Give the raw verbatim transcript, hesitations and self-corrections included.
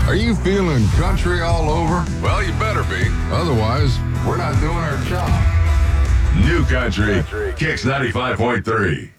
Are you feeling country all over? Well, you better be. Otherwise, we're not doing our job. New Country, Kicks ninety-five point three.